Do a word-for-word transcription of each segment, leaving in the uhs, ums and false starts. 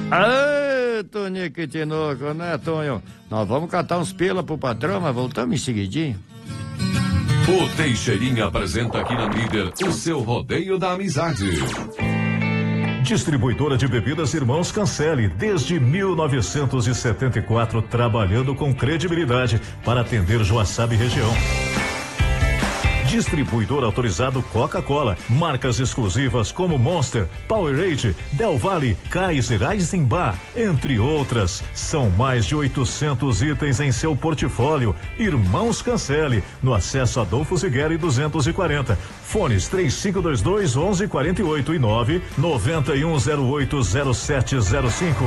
Aê, Tonico Tinoco, né, Tonho? Nós vamos catar uns pila pro patrão, mas voltamos em seguidinho. O Teixeirinha apresenta aqui na líder o seu rodeio da amizade. Distribuidora de bebidas Irmãos Cancelli, desde mil novecentos e setenta e quatro, trabalhando com credibilidade para atender Joaçaba e região. Distribuidor autorizado Coca-Cola, marcas exclusivas como Monster, Powerade, Del Valle, Kaiser, Eisenbach, entre outras. São mais de oitocentos itens em seu portfólio. Irmãos Cancelli, no acesso Adolfo Zigueri duzentos e quarenta. Fones três cinco dois dois, onze quarenta e oito e nove nove um zero oito zero sete zero cinco.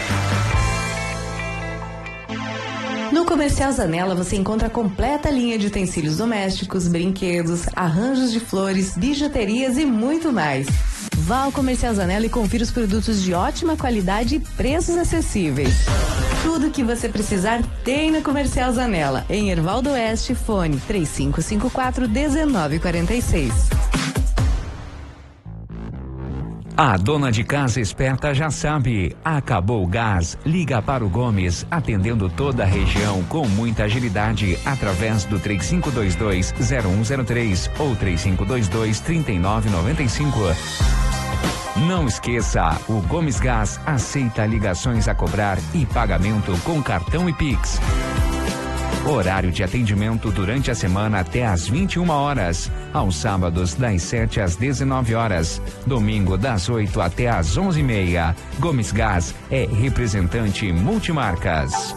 No Comercial Zanella você encontra a completa linha de utensílios domésticos, brinquedos, arranjos de flores, bijuterias e muito mais. Vá ao Comercial Zanella e confira os produtos de ótima qualidade e preços acessíveis. Tudo que você precisar tem no Comercial Zanella. Em Hervaldo Oeste, fone três cinco cinco quatro, um nove quatro seis. A dona de casa esperta já sabe, acabou o gás, liga para o Gomes, atendendo toda a região com muita agilidade, através do três cinco dois dois, zero um zero três ou três cinco dois dois, três nove nove cinco. Não esqueça, o Gomes Gás aceita ligações a cobrar e pagamento com cartão e Pix. Horário de atendimento durante a semana até às vinte e uma horas. Aos sábados, das sete às dezenove horas. Domingo, das oito até às onze e meia. Gomes Gás é representante multimarcas.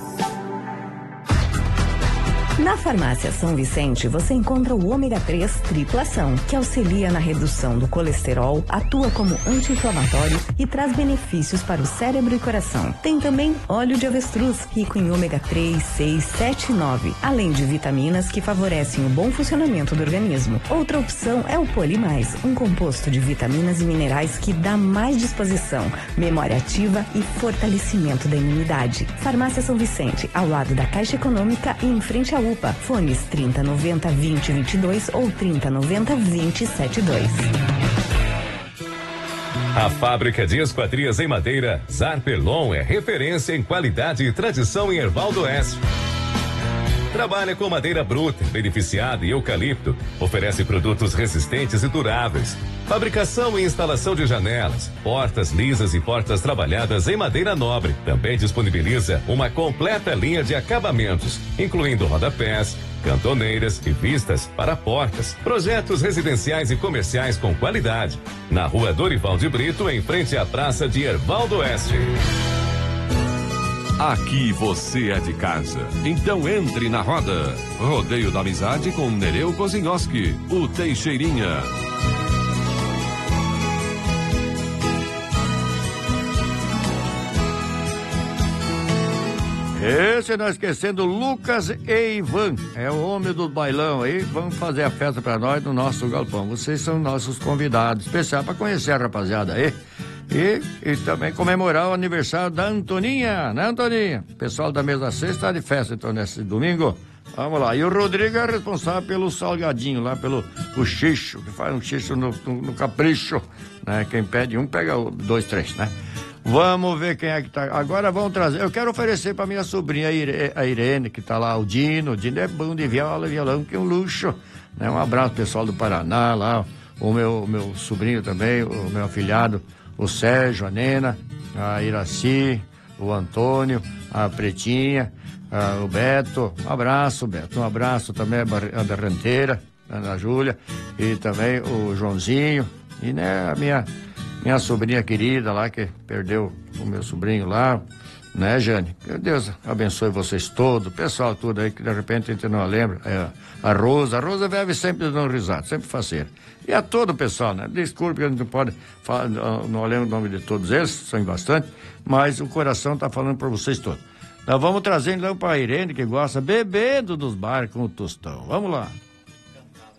Na Farmácia São Vicente, você encontra o ômega três triplação, que auxilia na redução do colesterol, atua como anti-inflamatório e traz benefícios para o cérebro e coração. Tem também óleo de avestruz, rico em ômega três, seis, sete e nove, além de vitaminas que favorecem o bom funcionamento do organismo. Outra opção é o Polimais, um composto de vitaminas e minerais que dá mais disposição, memória ativa e fortalecimento da imunidade. Farmácia São Vicente, ao lado da Caixa Econômica e em frente à U P A. Fones trinta noventa, vinte, vinte e dois ou trinta noventa, vinte, setenta e dois. A fábrica de esquadrias em madeira Zarpelon é referência em qualidade e tradição em Hervaldo Oeste. Trabalha com madeira bruta, beneficiada e eucalipto. Oferece produtos resistentes e duráveis. Fabricação e instalação de janelas, portas lisas e portas trabalhadas em madeira nobre. Também disponibiliza uma completa linha de acabamentos, incluindo rodapés, cantoneiras e vistas para portas. Projetos residenciais e comerciais com qualidade. Na rua Dorival de Brito, em frente à praça de Hervaldo Oeste. Aqui você é de casa, então entre na roda. Rodeio da Amizade com Nereu Kozinhoski, o Teixeirinha. Esse não esquecendo Lucas e Ivan, é o homem do bailão aí, vamos fazer a festa pra nós no nosso galpão. Vocês são nossos convidados, especial pra conhecer a rapaziada aí. E, e também comemorar o aniversário da Antoninha, né, Antoninha? O pessoal da mesa seis está de festa, então, nesse domingo. Vamos lá. E o Rodrigo é responsável pelo salgadinho lá, pelo o xixo, que faz um xixo no, no, no capricho, né? Quem pede um, pega o dois, três, né? Vamos ver quem é que tá. Agora vamos trazer. Eu quero oferecer pra minha sobrinha, a Irene, que tá lá, o Dino. O Dino é bom de viola, violão, que é um luxo. Né? Um abraço pessoal do Paraná lá, o meu, meu sobrinho também, o meu afilhado. O Sérgio, a Nena, a Iraci, o Antônio, a Pretinha, a, o Beto. Um abraço, Beto. Um abraço também a Berranteira, a Ana Júlia, e também o Joãozinho. E né, a minha, minha sobrinha querida lá, que perdeu o meu sobrinho lá, né, Jane? Que Deus abençoe vocês todos, o pessoal tudo aí, que de repente a gente não lembra. É, a Rosa, a Rosa vive sempre dando risada, sempre faceira. E a todo o pessoal, né? Desculpe que a gente não pode falar, não lembro o nome de todos eles, são bastante, mas o coração tá falando para vocês todos. Nós vamos trazendo então para a Irene, que gosta, bebendo dos bares com o tostão. Vamos lá.